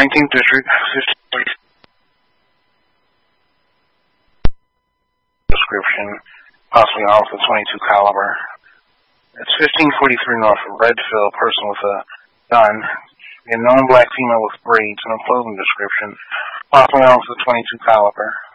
19th District, 15 description, possibly off the .22 caliber. It's 1543 north of Redfield, person with a gun. A known black female with braids and a clothing description, possibly off the .22 caliber.